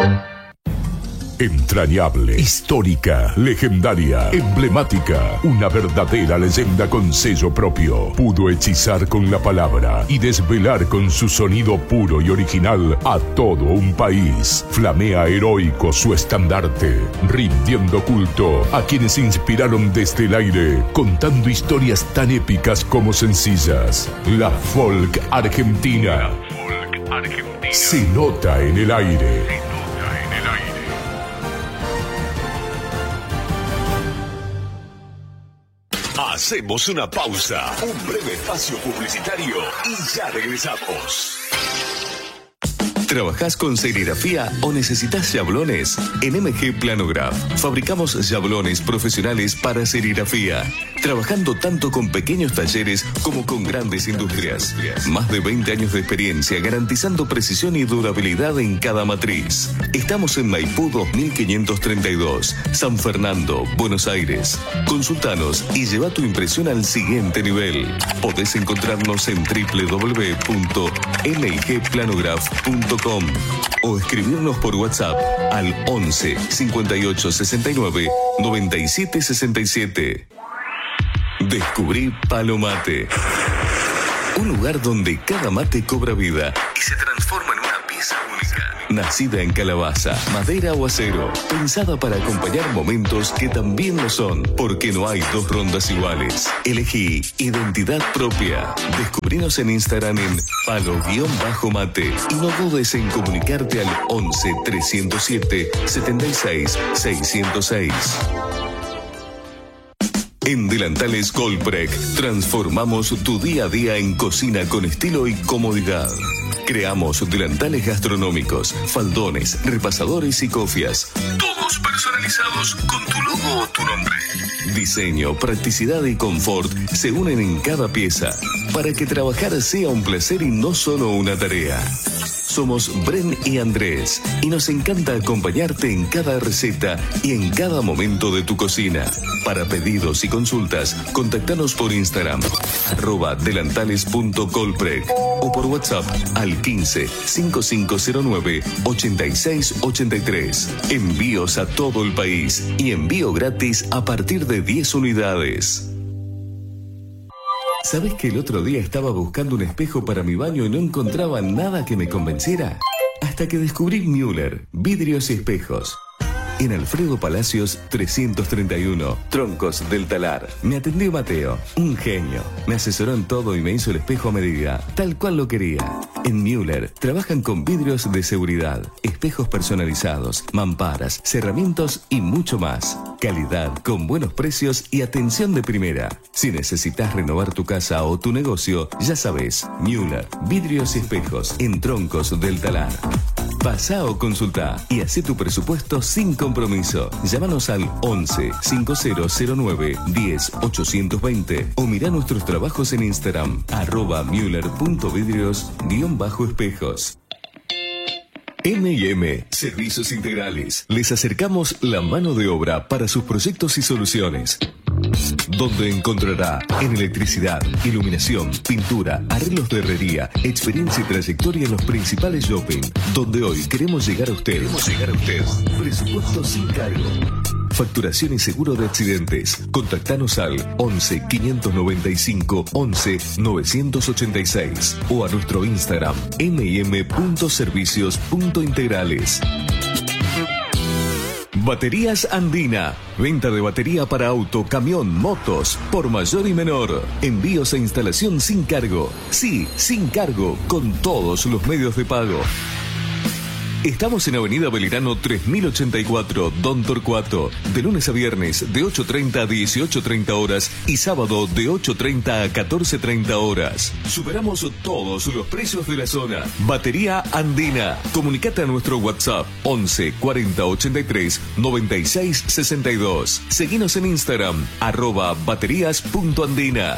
Entrañable, histórica, legendaria, emblemática, una verdadera leyenda con sello propio. Pudo hechizar con la palabra y desvelar con su sonido puro y original a todo un país. Flamea heroico su estandarte, rindiendo culto a quienes inspiraron desde el aire, contando historias tan épicas como sencillas. La folk argentina. Se nota en el aire. Hacemos una pausa, un breve espacio publicitario y ya regresamos. ¿Trabajás con serigrafía o necesitas yablones? En MG Planograph fabricamos yablones profesionales para serigrafía, trabajando tanto con pequeños talleres como con grandes industrias. Más de 20 años de experiencia garantizando precisión y durabilidad en cada matriz. Estamos en Maipú 2532, San Fernando, Buenos Aires. Consultanos y lleva tu impresión al siguiente nivel. Podés encontrarnos en www.mgplanograph.com o escribirnos por WhatsApp al 11 58 69 97 67. Descubrí Palo Mate, un lugar donde cada mate cobra vida y se transforma en una pieza única. Nacida en calabaza, madera o acero, pensada para acompañar momentos que también lo son, porque no hay dos rondas iguales. Elegí identidad propia. Descubrinos en Instagram en palo-mate y no dudes en comunicarte al 11 307 76 606. En Delantales Colprec transformamos tu día a día en cocina con estilo y comodidad. Creamos delantales gastronómicos, faldones, repasadores y cofias. Todos personalizados con tu logo o tu nombre. Diseño, practicidad y confort se unen en cada pieza para que trabajar sea un placer y no solo una tarea. Somos Bren y Andrés y nos encanta acompañarte en cada receta y en cada momento de tu cocina. Para pedidos y consultas, contactanos por Instagram @delantales.colprec o por WhatsApp al 15 5509 8683. Envíos a todo el país y envío gratis a partir de 10 unidades. ¿Sabes que el otro día estaba buscando un espejo para mi baño y no encontraba nada que me convenciera? Hasta que descubrí Müller, vidrios y espejos. En Alfredo Palacios 331, Troncos del Talar. Me atendió Mateo, un genio. Me asesoró en todo y me hizo el espejo a medida, tal cual lo quería. En Müller trabajan con vidrios de seguridad, espejos personalizados, mamparas, cerramientos y mucho más. Calidad con buenos precios y atención de primera. Si necesitas renovar tu casa o tu negocio, ya sabes, Müller, vidrios y espejos en Troncos del Talar. Pasá o consultá y hacé tu presupuesto sin compromiso. Llámanos al 11 5009 10 820 o mirá nuestros trabajos en Instagram @müller.vidrios_espejos. M&M Servicios Integrales. Les acercamos la mano de obra para sus proyectos y soluciones, donde encontrará en electricidad, iluminación, pintura, arreglos de herrería, experiencia y trayectoria en los principales shopping, donde hoy queremos llegar a usted. Presupuesto sin cargo. Facturación y seguro de accidentes. Contactanos al 11 595 11 986 o a nuestro Instagram mm.servicios.integrales. Baterías Andina. Venta de batería para auto, camión, motos, por mayor y menor. Envíos e instalación sin cargo. Sí, sin cargo, con todos los medios de pago. Estamos en Avenida Belgrano 3084, Don Torcuato, de lunes a viernes de 8:30 a 18:30 horas y sábado de 8:30 a 14:30 horas. Superamos todos los precios de la zona. Batería Andina. Comunicate a nuestro WhatsApp 11 40 83 96 62. Seguinos en Instagram @baterías.andina.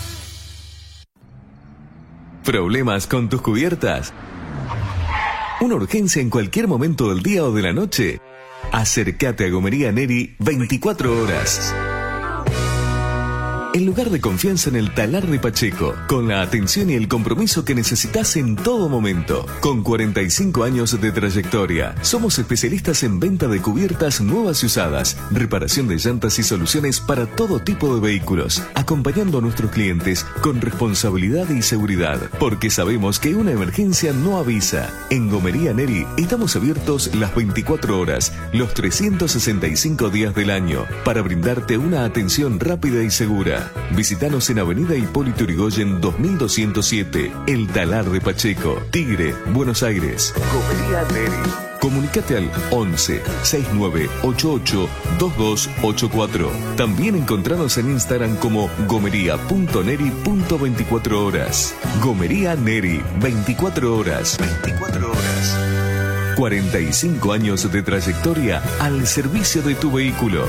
¿Problemas con tus cubiertas? ¿Una urgencia en cualquier momento del día o de la noche? Acércate a Gomería Neri 24 horas. el lugar de confianza en el Talar de Pacheco, con la atención y el compromiso que necesitas en todo momento. Con 45 años de trayectoria, somos especialistas en venta de cubiertas nuevas y usadas, reparación de llantas y soluciones para todo tipo de vehículos, acompañando a nuestros clientes con responsabilidad y seguridad, porque sabemos que una emergencia no avisa. En Gomería Neri estamos abiertos las 24 horas, los 365 días del año, para brindarte una atención rápida y segura. Visítanos en Avenida Hipólito Yrigoyen 2207, El Talar de Pacheco, Tigre, Buenos Aires. Gomería Neri. Comunicate al 11 69 88 2284. También encontranos en Instagram como gomería.neri.24 horas. Gomería Neri, 24 horas. 24 horas. 45 años de trayectoria al servicio de tu vehículo.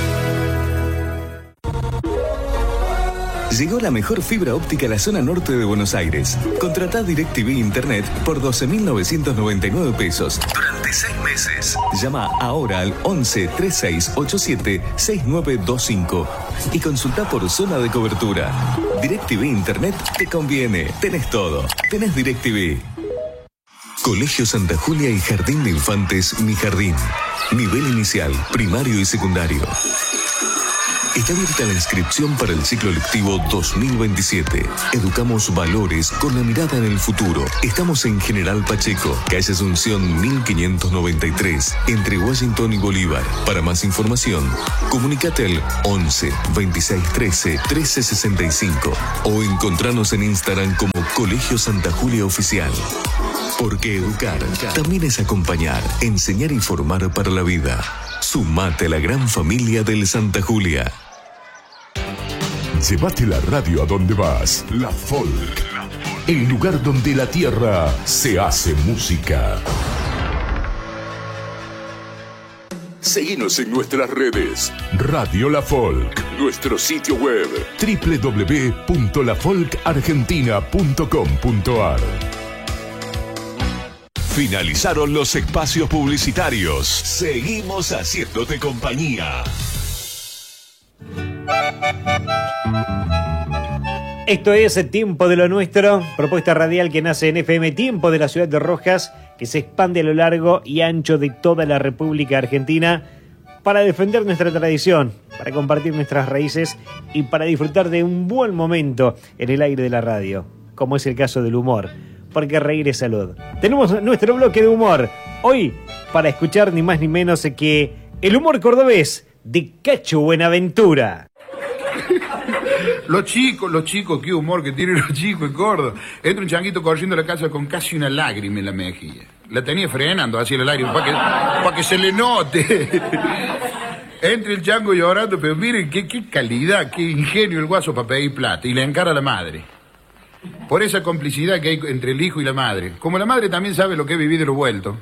Llegó la mejor fibra óptica a la zona norte de Buenos Aires. Contratá DirecTV Internet por 12.999 pesos durante 6 meses. Llama ahora al 11 3687 6925 y consultá por zona de cobertura. DirecTV Internet te conviene. Tenés todo. Tenés DirecTV. Colegio Santa Julia y Jardín de Infantes Mi Jardín. Nivel inicial, primario y secundario. Está abierta la inscripción para el ciclo lectivo 2027. Educamos valores con la mirada en el futuro. Estamos en General Pacheco, calle Asunción 1593, entre Washington y Bolívar. Para más información, comunícate al 11 26 13 13 65 o encontranos en Instagram como Colegio Santa Julia Oficial. Porque educar también es acompañar, enseñar y formar para la vida. Sumate a la gran familia del Santa Julia. Llévate la radio a donde vas. La Folk. El lugar donde la tierra se hace música. Seguinos en nuestras redes. Radio La Folk. Nuestro sitio web www.lafolkargentina.com.ar. Finalizaron los espacios publicitarios. Seguimos haciéndote compañía. Esto es El Tiempo de lo Nuestro, propuesta radial que nace en FM Tiempo de la ciudad de Rojas, que se expande a lo largo y ancho de toda la República Argentina para defender nuestra tradición, para compartir nuestras raíces y para disfrutar de un buen momento en el aire de la radio, como es el caso del humor, porque reír es salud. Tenemos nuestro bloque de humor, hoy para escuchar ni más ni menos que el humor cordobés de Cacho Buenaventura. Los chicos, qué humor que tienen los chicos en Córdoba. Entra un changuito corriendo a la casa con casi una lágrima en la mejilla. La tenía frenando así la lágrima para que se le note. Entra el chango llorando, pero miren qué calidad, qué ingenio el guaso para pedir plata. Y le encara a la madre. Por esa complicidad que hay entre el hijo y la madre. Como la madre también sabe lo que he vivido y lo vuelto.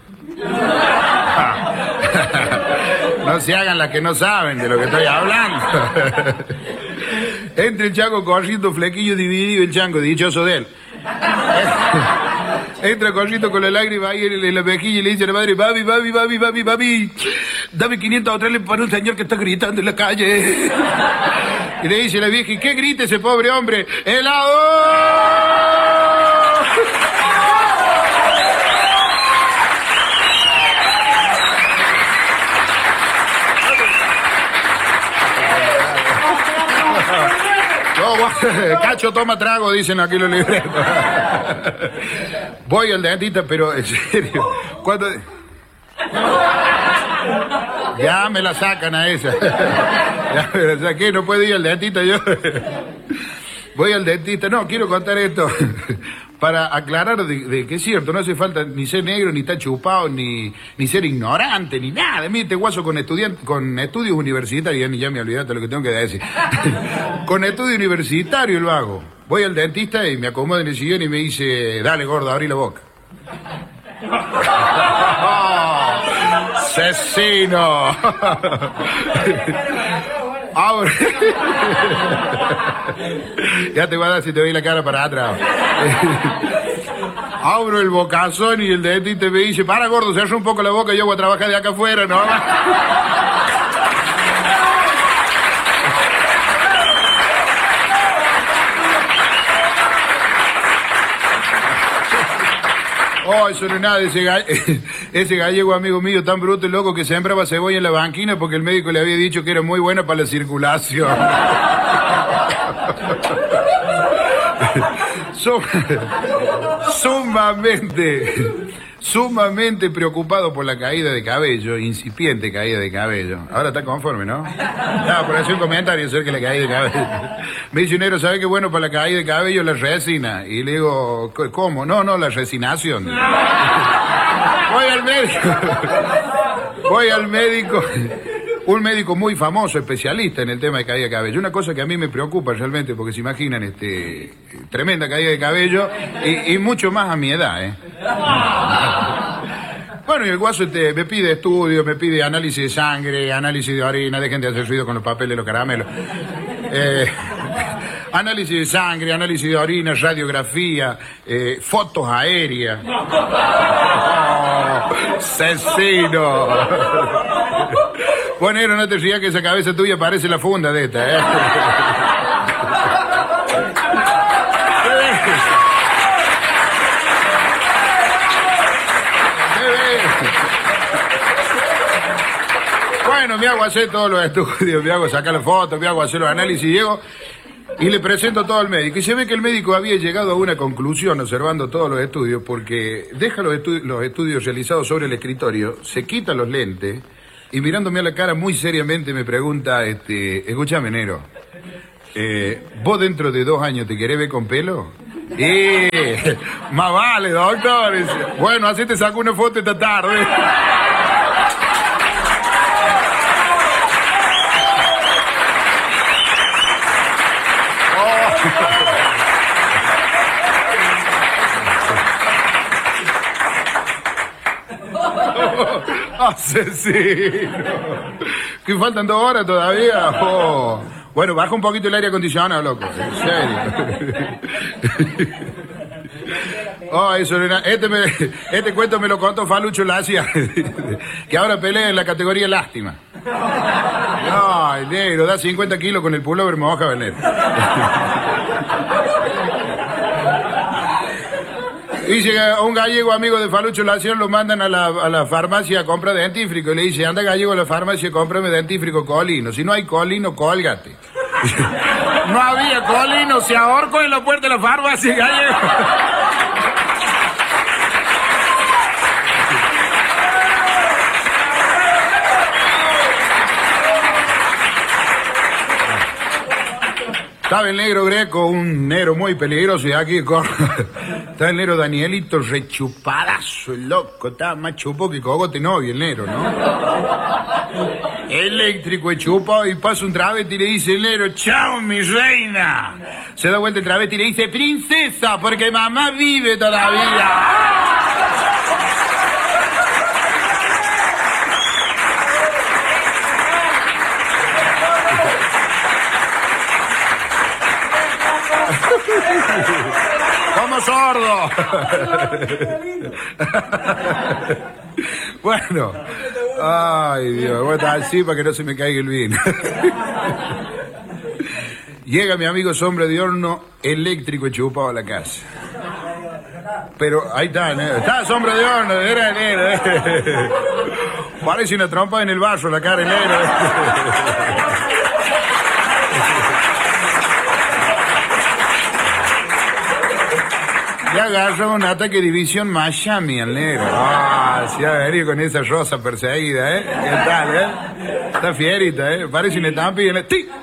No se hagan las que no saben de lo que estoy hablando. Entra el chango corriendo, flequillo dividido, el chango, dichoso de él. Entra corriendo con la lágrima ahí en la mejilla y le dice a la madre: babi, dame 500 otrales para un señor que está gritando en la calle. Y le dice la vieja: ¿y qué grita ese pobre hombre? ¡Helado! Cacho toma trago, dicen aquí los libretos. Voy al dentista, pero en serio, cuando... Ya me la sacan a esa. Ya me la saqué, no puedo ir al dentista yo. Voy al dentista, no, quiero contar esto para aclarar de que es cierto, no hace falta ni ser negro, ni estar chupado, ni ser ignorante, ni nada. Mire, este guaso con estudios universitarios, ya me olvidaste lo que tengo que decir. Con estudio universitario lo hago. Voy al dentista y me acomodo en el sillón y me dice: dale, gordo, abrí la boca. ¡Cecino! Ahora... Ya te voy a dar si te doy la cara para atrás. Abro el bocazón y el dentista me dice: para, gordo, cierra un poco la boca, yo voy a trabajar de acá afuera, ¿no? Oh, eso no es nada, ese gallego amigo mío tan bruto y loco que sembraba cebolla en la banquina porque el médico le había dicho que era muy buena para la circulación. Sumamente preocupado por la caída de cabello, incipiente caída de cabello. Ahora está conforme, ¿no? No, por hacer un comentario acerca de la caída de cabello. Me dice, negro, ¿sabe qué bueno para la caída de cabello? La resina. Y le digo, ¿cómo? No, la resinación. Voy al médico. Un médico muy famoso, especialista en el tema de caída de cabello. Una cosa que a mí me preocupa realmente, porque se imaginan, tremenda caída de cabello y mucho más a mi edad, ¿eh? Bueno, y el guaso me pide estudios, me pide análisis de sangre, análisis de orina, dejen de hacer ruido con los papeles y los caramelos. Análisis de sangre, análisis de orina, radiografía, fotos aéreas. Oh, ¡cecino! Bueno, negro, no te rías que esa cabeza tuya parece la funda de esta, ¿eh? Bueno, me hago hacer todos los estudios, me hago sacar las fotos, me hago hacer los análisis, llego y le presento todo al médico. Y se ve que el médico había llegado a una conclusión observando todos los estudios, porque deja los estudios realizados sobre el escritorio, se quita los lentes y mirándome a la cara muy seriamente me pregunta, escúchame, negro, ¿vos dentro de 2 años te querés ver con pelo? Más vale, doctor. Bueno, así te saco una foto esta tarde. Asesino. Que faltan 2 horas todavía. Oh. Bueno, baja un poquito el aire acondicionado, loco. En serio. Oh, eso era. Este cuento me lo contó Falucho Lacia, que ahora pelea en la categoría lástima. Ay, negro, da 50 kilos con el pullover moja, Benet. Dice a un gallego amigo de Falucho Lación lo mandan a la farmacia a comprar dentífrico y le dice, anda gallego a la farmacia, cómprame dentífrico colino. Si no hay colino, cólgate. No había colino, se ahorcó en la puerta de la farmacia, gallego. Estaba el negro Greco, un negro muy peligroso, y aquí está el negro Danielito rechupadazo, el loco, estaba más chupo que cogote novio el negro, ¿no? Eléctrico y chupo, y pasa un travesti y le dice el negro, chao mi reina. Se da vuelta el travesti y le dice, princesa, porque mamá vive todavía. ¡Como sordo! Bueno, ay Dios, voy a estar así para que no se me caiga el vino. Llega mi amigo Sombra de Horno eléctrico y chupado a la casa. Pero ahí está, negro. Está Sombra de Horno, era negro. Parece una trompa en el vaso la cara, negro. Le agarra un ataque de visión Miami al negro. Ah, se ha venido con esa rosa perseguida, ¿eh? ¿Qué tal, eh? Está fierita, ¿eh? Parece una estampa y el... ¡Ti!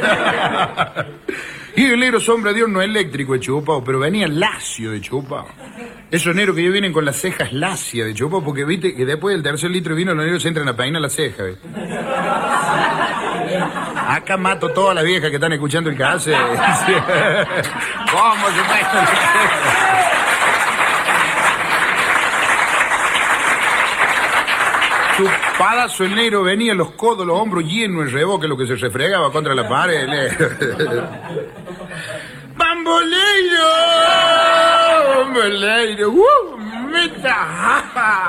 Y el negro Sombra de Horno eléctrico de chupado, pero venía lacio de chupado. Esos negros que ya vienen con las cejas lacias de chupado, porque viste que después del 3er litro de vino los negros se entran a peinar las cejas, ¿ves? Acá mato todas las viejas que están escuchando el caso. ¿Cómo se peinan las cejas? Chupadazo el negro, venía los codos, los hombros llenos de reboque, lo que se refregaba contra la pared. ¡Bamboleiro! ¡Bamboleiro! ¡Meta!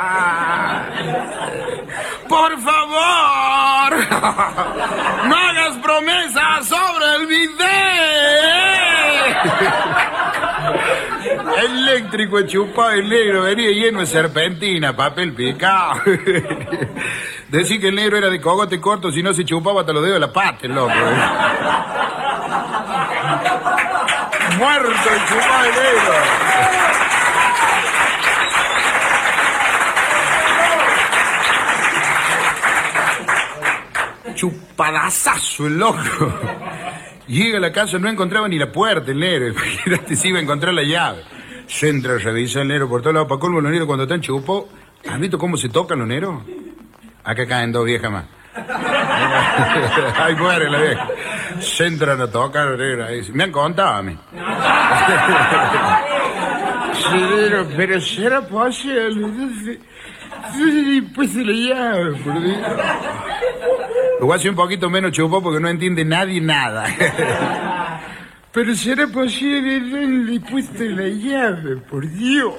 ¡Por favor! ¡No hagas promesas sobre el video! El eléctrico chupado el negro, venía lleno de serpentina, papel picado. Decir que el negro era de cogote corto, si no se chupaba hasta los dedos de la pata, el loco. Muerto el chupado el negro. Chupadazazo el loco. Llega a la casa, no encontraba ni la puerta el negro. Imagínate si iba a encontrar la llave. Se entra, revisa el negro por todos lados. Para colmo, los negros cuando están chupos. ¿Has visto cómo se tocan los negros? Acá caen dos viejas más. Ahí muere la vieja. Se entran a tocar los negros. Ahí. Me han contado a mí. Sí, pero será posible. Pues se le llave, por Dios. Lo voy a hacer un poquito menos chupo porque no entiende nadie nada. Pero será posible, no le he puesto la llave, por Dios.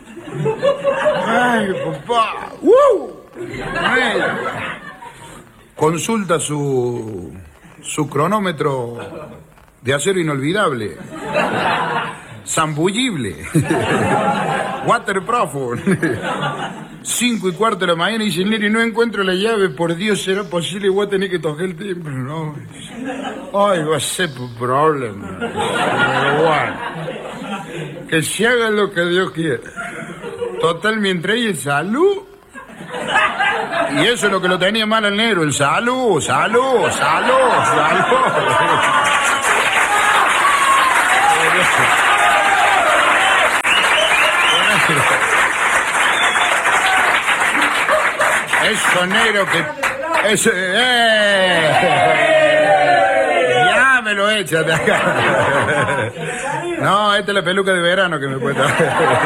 Ay, papá. Ay. Consulta su cronómetro de acero inolvidable. Zambullible. Waterproof. 5:15 de la mañana y dice, Neri, no encuentro la llave, por Dios, ¿será posible? Voy a tener que tocar el timbre, no. Ay, va a ser un problema. Pero bueno, que se haga lo que Dios quiera. Total, mientras hay el salud. Y eso es lo que lo tenía mal al negro, el salud. Eso negro que... Eso... Ya me lo echa de acá. No, esta es la peluca de verano que me puede dar.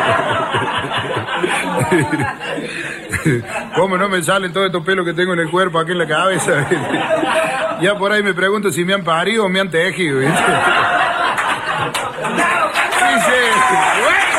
¿Cómo no me salen todos estos pelos que tengo en el cuerpo, aquí en la cabeza? Ya por ahí me pregunto si me han parido o me han tejido. ¿Viste? Sí, bueno.